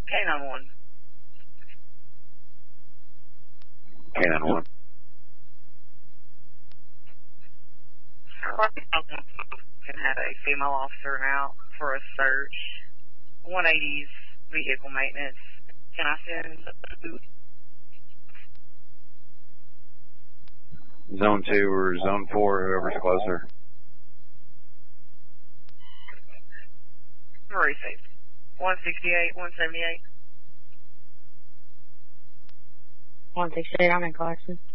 K91. K91. Can have a female officer out for a search. 180's vehicle maintenance. Can I send Zone 2 or Zone 4, whoever's closer. Received. 168, 178. 168, I'm in Clarkson.